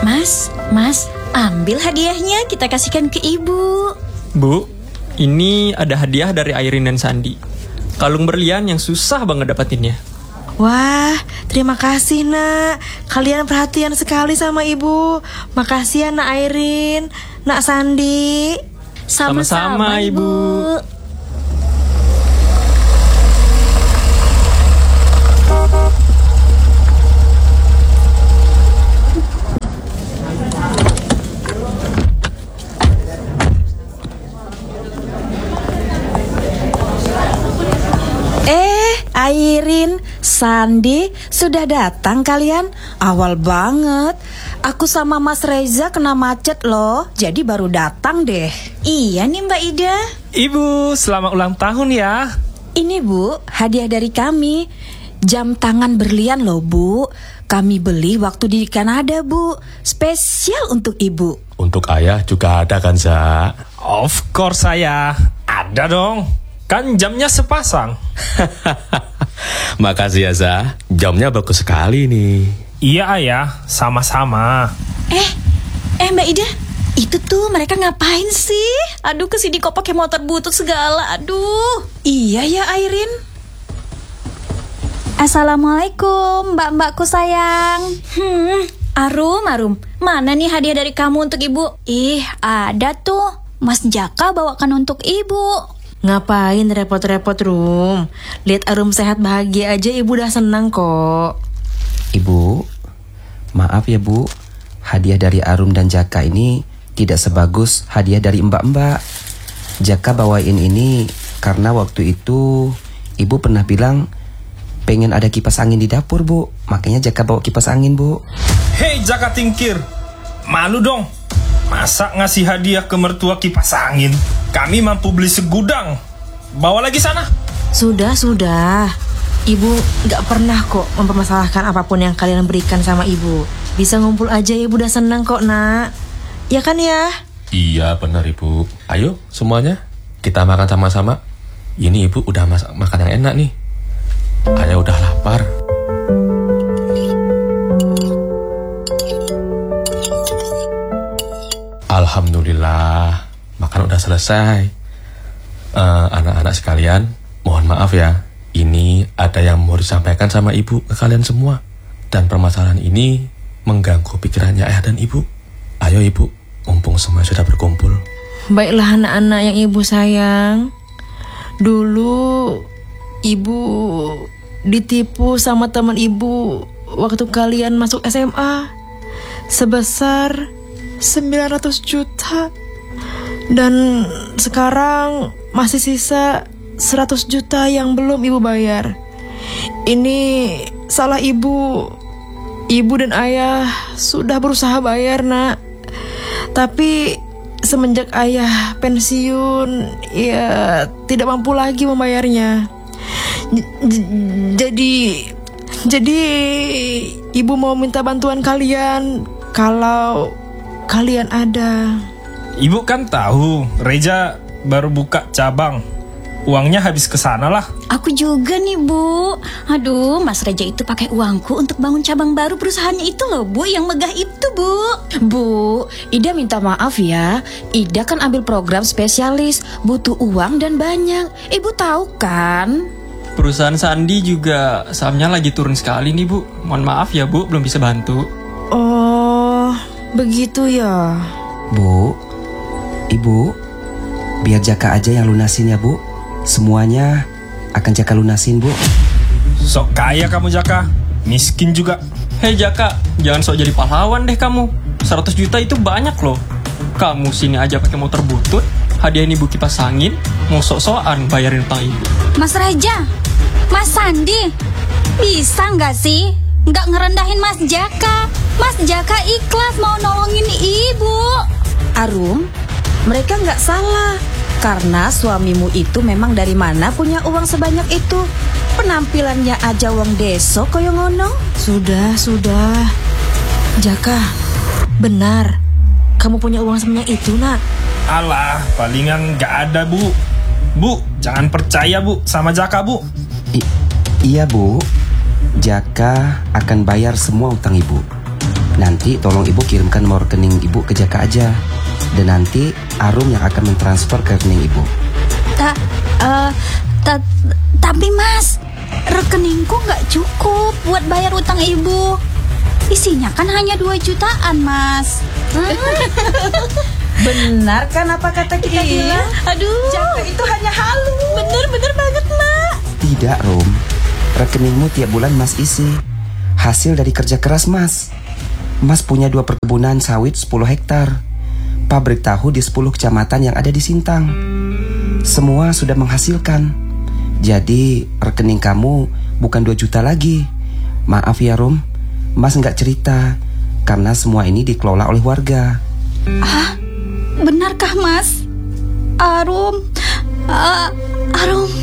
Mas, ambil hadiahnya, kita kasihkan ke ibu. Bu, ini ada hadiah dari Airin dan Sandi. Kalung berlian yang susah banget dapatinnya. Wah, terima kasih nak. Kalian perhatian sekali sama ibu. Makasih ya nak Airin, nak Sandi. Sama-sama, Ibu. Airin, Sandi, sudah datang kalian? Awal banget. Aku sama Mas Reza kena macet loh, jadi baru datang deh. Iya nih Mbak Ida. Ibu, selamat ulang tahun ya. Ini Bu, hadiah dari kami. Jam tangan berlian loh Bu. Kami beli waktu di Kanada Bu. Spesial untuk Ibu. Untuk ayah juga ada kan, Za? Of course saya. Ada dong. Kan jamnya sepasang. Makasih ya, Za. Jamnya bagus sekali nih. Iya ayah, sama-sama. Mbak Ida, itu tuh mereka ngapain sih? Aduh, kesini kok pakai motor butut segala. Aduh. Iya ya Airin. Assalamualaikum mbak-mbakku sayang. Arum. Mana nih hadiah dari kamu untuk ibu? Ih, ada tuh. Mas Jaka bawakan untuk ibu. Ngapain repot-repot Rum? Lihat Arum sehat bahagia aja ibu udah senang kok. Ibu, maaf ya Bu, hadiah dari Arum dan Jaka ini tidak sebagus hadiah dari mbak-mbak. Jaka bawain ini karena waktu itu ibu pernah bilang pengen ada kipas angin di dapur Bu. Makanya Jaka bawa kipas angin Bu. Hei Jaka Tingkir, malu dong. Masa ngasih hadiah ke mertua kipas angin? Kami mampu beli segudang. Bawa lagi sana. Sudah. Ibu gak pernah kok mempermasalahkan apapun yang kalian berikan sama ibu. Bisa ngumpul aja ibu udah senang kok nak. Ya kan ya? Iya benar Ibu. Ayo semuanya kita makan sama-sama. Ini Ibu udah masak makan yang enak nih. Ayah udah lapar. Alhamdulillah, makan udah selesai. Anak-anak sekalian, mohon maaf ya. Ini ada yang mau disampaikan sama ibu ke kalian semua. Dan permasalahan ini mengganggu pikirannya ayah dan ibu. Ayo ibu, mumpung semua sudah berkumpul. Baiklah anak-anak yang ibu sayang. Dulu ibu ditipu sama teman ibu waktu kalian masuk SMA sebesar 900 juta. Dan sekarang masih sisa 100 juta yang belum ibu bayar. Ini salah ibu. Ibu dan ayah sudah berusaha bayar nak. Tapi semenjak ayah pensiun, ya tidak mampu lagi membayarnya. Jadi ibu mau minta bantuan kalian kalau kalian ada. Ibu kan tahu Reza baru buka cabang. Uangnya habis ke sana lah. Aku juga nih Bu. Aduh, Mas Reja itu pakai uangku untuk bangun cabang baru perusahaannya itu loh Bu, yang megah itu Bu. Bu, Ida minta maaf ya. Ida kan ambil program spesialis, butuh uang dan banyak. Ibu tahu kan? Perusahaan Sandi juga sahamnya lagi turun sekali nih Bu. Mohon maaf ya Bu, belum bisa bantu. Oh, begitu ya. Bu, Ibu, biar Jaka aja yang lunasin ya Bu. Semuanya akan Jaka lunasin Bu. Sok kaya kamu Jaka, miskin juga. Hei Jaka, jangan sok jadi pahlawan deh kamu. 100 juta itu banyak loh. Kamu sini aja pakai motor butut, hadiahin ibu kipas angin, mau sok-sokan bayarin utang ibu. Mas Reja, Mas Sandi, bisa nggak sih nggak ngerendahin Mas Jaka? Mas Jaka ikhlas mau nolongin ibu. Arum, mereka nggak salah. Karena suamimu itu memang dari mana punya uang sebanyak itu. Penampilannya aja wong deso koyo ngono. Sudah. Jaka, benar. Kamu punya uang sebanyak itu nak? Alah, palingan gak ada Bu. Bu, jangan percaya Bu sama Jaka Bu. Iya Bu, Jaka akan bayar semua utang Ibu. Nanti tolong ibu kirimkan nomor rekening ibu ke Jaka aja. Dan nanti Arum yang akan mentransfer ke rekening ibu. Tapi Mas, rekeningku nggak cukup buat bayar utang ibu. Isinya kan hanya 2 jutaan, Mas. Benar kan apa kata kita bilang? Aduh, Jaka itu hanya halu. bener banget, Mak. Tidak, Rum. Rekeningmu tiap bulan Mas isi hasil dari kerja keras Mas. Mas punya 2 perkebunan sawit 10 hektar, pabrik tahu di 10 kecamatan yang ada di Sintang. Semua sudah menghasilkan. Jadi rekening kamu bukan 2 juta lagi. Maaf ya Rum, Mas nggak cerita karena semua ini dikelola oleh warga. Benarkah, Mas? Arum